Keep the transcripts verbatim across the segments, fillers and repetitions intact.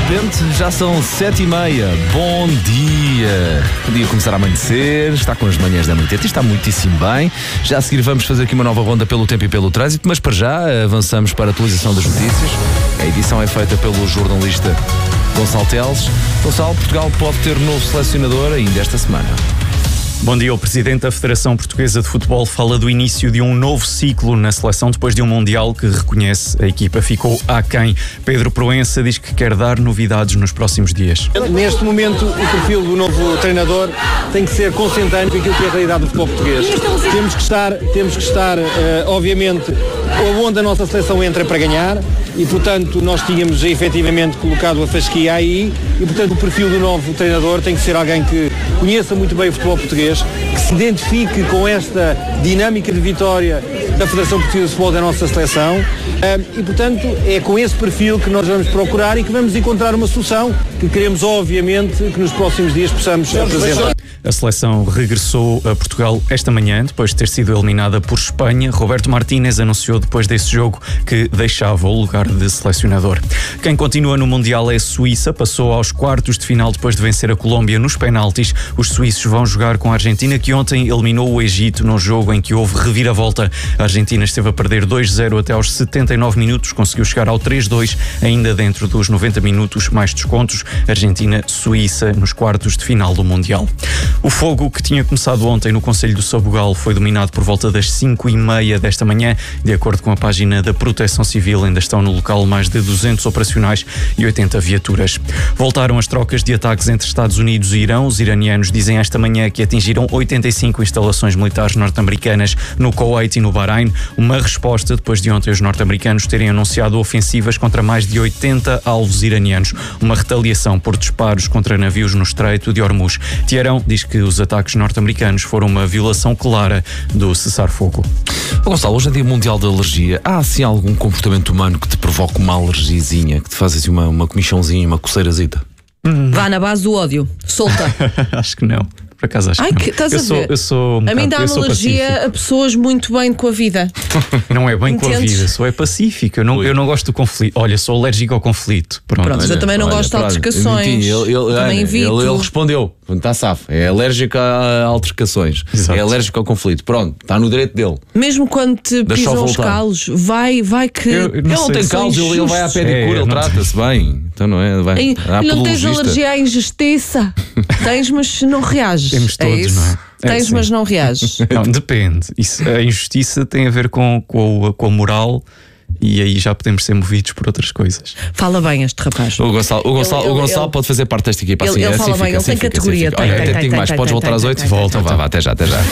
repente já são sete e meia. Bom dia. O dia começar a amanhecer, está com as manhãs da noite e está muitíssimo bem. Já a seguir vamos fazer aqui uma nova ronda pelo tempo e pelo trânsito, mas para já avançamos para a atualização das notícias. A edição é feita pelo jornalista Gonçalo Teles. Gonçalo, Portugal pode ter novo selecionador ainda esta semana. Bom dia, o Presidente da Federação Portuguesa de Futebol fala do início de um novo ciclo na seleção depois de um Mundial que reconhece a equipa ficou aquém. Pedro Proença diz que quer dar novidades nos próximos dias. Neste momento, o perfil do novo treinador tem que ser consentâneo com aquilo que é a realidade do futebol português. Temos que estar, temos que estar uh, obviamente, onde a nossa seleção entra para ganhar e, portanto, nós tínhamos efetivamente colocado a fasquia aí e, portanto, o perfil do novo treinador tem que ser alguém que conheça muito bem o futebol português, que se identifique com esta dinâmica de vitória da Federação Portuguesa de Futebol da nossa seleção e, portanto, é com esse perfil que nós vamos procurar e que vamos encontrar uma solução que queremos, obviamente, que nos próximos dias possamos apresentar. A seleção regressou a Portugal esta manhã, depois de ter sido eliminada por Espanha. Roberto Martínez anunciou depois desse jogo que deixava o lugar de selecionador. Quem continua no Mundial é a Suíça, passou aos quartos de final depois de vencer a Colômbia nos penaltis. Os suíços vão jogar com a Argentina, que ontem eliminou o Egito num jogo em que houve reviravolta. A Argentina esteve a perder dois a zero até aos setenta e nove minutos, conseguiu chegar ao três a dois ainda dentro dos noventa minutos mais descontos. Argentina-Suíça nos quartos de final do Mundial. O fogo que tinha começado ontem no Concelho do Sabugal foi dominado por volta das cinco e meia desta manhã. De acordo com a página da Proteção Civil, ainda estão no local mais de duzentos operacionais e oitenta viaturas. Voltaram as trocas de ataques entre Estados Unidos e Irão. Os iranianos dizem esta manhã que atingiram oitenta e cinco instalações militares norte-americanas no Kuwait e no Bahrein. Uma resposta depois de ontem os norte-americanos terem anunciado ofensivas contra mais de oitenta alvos iranianos. Uma retaliação por disparos contra navios no Estreito de Hormuz. Teherão diz que os ataques norte-americanos foram uma violação clara do cessar-fogo. Gonçalo, hoje é dia mundial da alergia. Há assim algum comportamento humano que te provoque uma alergiazinha, que te faz assim uma, uma comichãozinha, uma coceirazita? Hum. Vá na base do ódio, solta. Acho que não. Por acaso acho Ai, que, que estás eu a sou, ver? eu sou um a mim dá-me alergia pacífico. a pessoas muito bem com a vida. Não é bem Entendes? com a vida, sou é pacífico. Eu não, eu não gosto do conflito. Olha, sou alérgico ao conflito. Pronto, Pronto, olha, eu também não olha, gosto de pronto. altercações. Ele, ele, também ele, evito. ele, ele respondeu, está safo. É alérgico a altercações. Exato. É alérgico ao conflito. Pronto, está no direito dele. Mesmo quando te Deixa pisam eu os voltar. calos, vai, vai que. Eu- eu Ele não sei, tem são calos, ele, ele vai à pedicura, É, ele não trata-se bem. Então não é? Vai Ei, à não tens podologista. alergia à injustiça. Tens, mas não reages. Temos é todos, isso? não é? É, Tens, sim. mas não reages. Não, depende. Isso, a injustiça tem a ver com, com, a, com a moral e aí já podemos ser movidos por outras coisas. Fala bem este rapaz. O Gonçalo, o Gonçalo, Ele- o ele- Gonçalo ele- pode fazer parte desta equipa. ele- assim, ele assim fala fica, bem, ele assim tem fica, categoria, assim tem, fica. tem, Olha, tem, tenho tem, mais, tem, podes tem, voltar tem, às tem, oito? tem, Volta, tem, vá, tem, vá, até já, até já.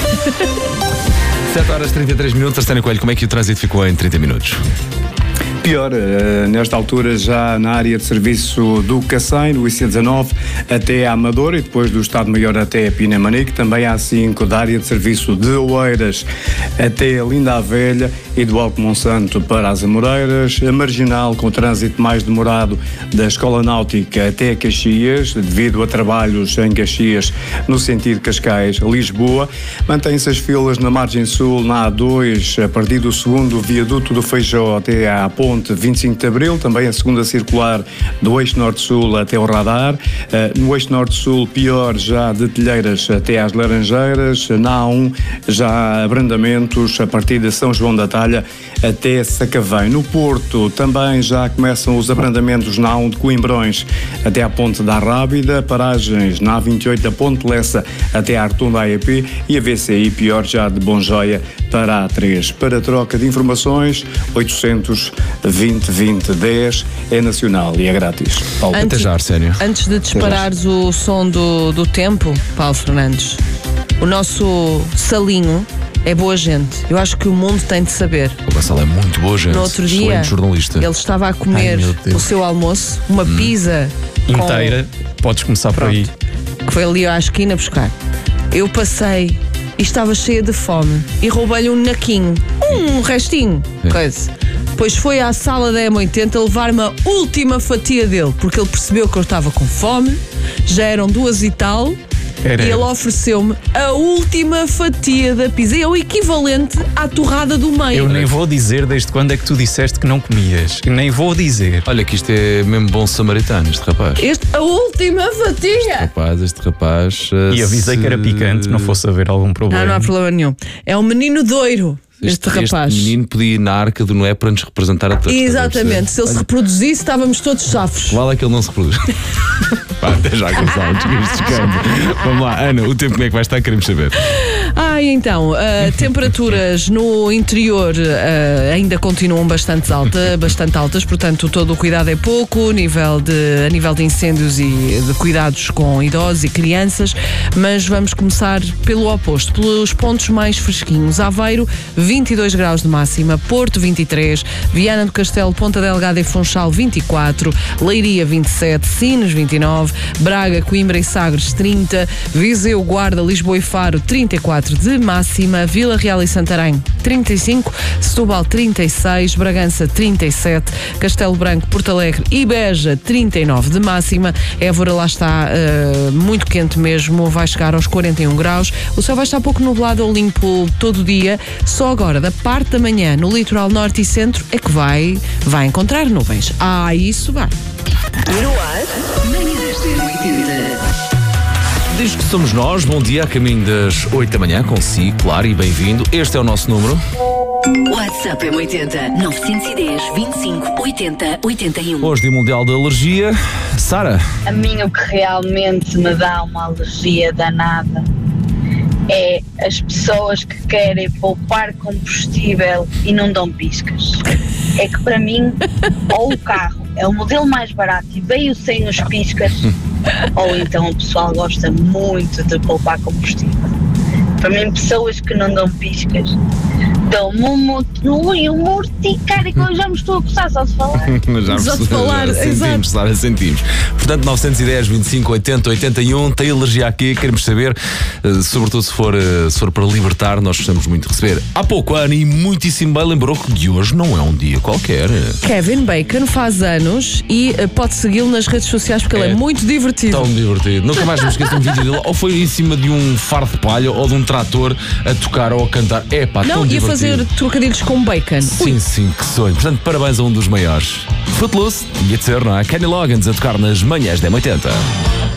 sete horas e trinta e três minutos. Tânia Coelho, como é que o trânsito ficou em trinta minutos? Pior, uh, nesta altura já na área de serviço do Cacém, do I C dezanove até a Amadora e depois do Estado-Maior até a Pinamanique, também há cinco da área de serviço de Oeiras até a Linda a Velha e do Alto Monsanto para as Amoreiras, a Marginal com o trânsito mais demorado da Escola Náutica até a Caxias, devido a trabalhos em Caxias no sentido Cascais-Lisboa. Mantém-se as filas na margem sul, na A dois, a partir do segundo viaduto do Feijó até à ponte vinte e cinco de Abril, também a segunda circular do eixo norte-sul até ao radar. Uh, no eixo norte-sul, pior já de Telheiras até às Laranjeiras. Na A um, já há abrandamentos a partir de São João da Talha até Sacavém. No Porto, também já começam os abrandamentos na A um de Coimbrões até à Ponte da Rábida, paragens na A vinte e oito da Ponte Lessa até à Artum da A E P e a V C I, pior já de Bonjoia para a A três. Para troca de informações, oitocentos vinte vinte dez é nacional e é grátis. Paulo. Antes- Até já, Arsénio. Antes de disparares o som do, do tempo, Paulo Fernandes, o nosso Salinho é boa gente. Eu acho que o mundo tem de saber. O Gonçalo é muito boa, gente. No outro dia, Excelente jornalista. ele estava a comer Ai, meu Deus. o seu almoço, uma pizza com- Inteira, podes começar por aí. que foi ali à esquina buscar. Eu passei e estava cheia de fome e roubei-lhe um naquinho, um restinho, coisa. Depois foi à sala da M oitenta levar-me a última fatia dele, porque ele percebeu que eu estava com fome, já eram duas e tal, Era. E ele ofereceu-me a última fatia da pizza. É o equivalente à torrada do meio. Eu nem vou dizer desde quando é que tu disseste que não comias. Nem vou dizer. Olha que isto é mesmo bom samaritano, este rapaz. Este, a última fatia. Rapaz, este rapaz. uh, E avisei se- que era picante, não fosse haver algum problema. Não, não há problema nenhum. É um menino doiro, este, rapaz. Este menino podia ir na arca do Noé para nos representar a todos. Exatamente. Se ele se reproduzisse, estávamos todos safos. Vale é que ele não se reproduz. Pá, até já, Gonçalo, descamba. Vamos lá, Ana, o tempo como é que vai estar? Queremos saber. Ah, então, uh, temperaturas no interior uh, ainda continuam bastante, alta, bastante altas, portanto todo o cuidado é pouco, nível de, a nível de incêndios e de cuidados com idosos e crianças, mas vamos começar pelo oposto, pelos pontos mais fresquinhos. Aveiro, vinte e dois graus de máxima, Porto, vinte e três, Viana do Castelo, Ponta Delgada e Funchal, vinte e quatro, Leiria, vinte e sete, Sines, vinte e nove, Braga, Coimbra e Sagres, trinta, Viseu, Guarda, Lisboa e Faro, trinta e quatro de máxima, Vila Real e Santarém, trinta e cinco, Setúbal, trinta e seis, Bragança, trinta e sete, Castelo Branco, Porto Alegre e Beja, trinta e nove de máxima, Évora lá está uh, muito quente mesmo, vai chegar aos quarenta e um graus, o céu vai estar pouco nublado ou limpo todo o dia, só agora da parte da manhã no litoral norte e centro é que vai, vai encontrar nuvens. Ah, isso vai. No ar, manhãs da M oitenta. Diz que somos nós, bom dia, a caminho das oito da manhã, consigo, claro, e bem-vindo. Este é o nosso número. WhatsApp M oitenta nove um zero, vinte e cinco, oitenta, oitenta e um. Hoje, Dia Mundial da Alergia. Sara. A mim o que realmente me dá uma alergia danada é as pessoas que querem poupar combustível e não dão piscas. É que para mim, ou o carro é o modelo mais barato e veio sem os piscas, ou então o pessoal gosta muito de poupar combustível. Para mim, pessoas que não dão piscas dão-me um urticária que eu já me estou a coçar só de falar. Já, Só de falar, já sentimos, exato. Sara, sentimos. Portanto, nove um zero, vinte e cinco, oitenta, oitenta e um. Tem alergia aqui, queremos saber, eh, sobretudo se for, eh, se for para libertar, nós gostamos muito de receber. Há pouco a Ana, e muitíssimo bem, lembrou que de hoje não é um dia qualquer. Kevin Bacon faz anos e uh, pode segui-lo nas redes sociais porque ele É é muito divertido. Tão divertido. Nunca mais me esqueço de um vídeo dele, ou foi em cima de um fardo de palha ou de um trator a tocar ou a cantar. É pá, tão Não, ia divertido. fazer trocadilhos com bacon. Sim, sim, que sonho. Portanto, parabéns a um dos maiores. Footloose, ia de ser, não é? Kenny Loggins a tocar nas manhãs da M oitenta.